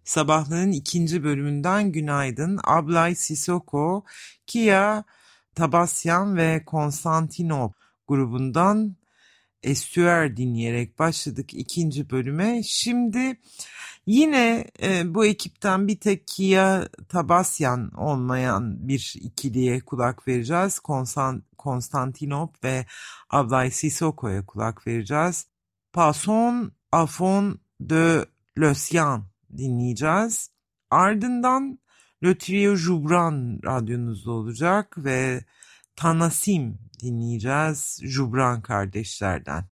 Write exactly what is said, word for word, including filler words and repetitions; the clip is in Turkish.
Sabahlığın ikinci bölümünden günaydın. Ablay Sissoko, Kia Tabasyan ve Konstantinov grubundan Estuer dinleyerek başladık ikinci bölüme. Şimdi yine e, bu ekipten bir tek Kia Tabasyan olmayan bir ikiliye kulak vereceğiz. Konstant Konstantinov ve Ablay Sissoko'ya kulak vereceğiz. Passon Afon de L'Océan dinleyeceğiz. Ardından Le Trio Joubran radyonuzda olacak ve Tanasim dinleyeceğiz Joubran kardeşlerden.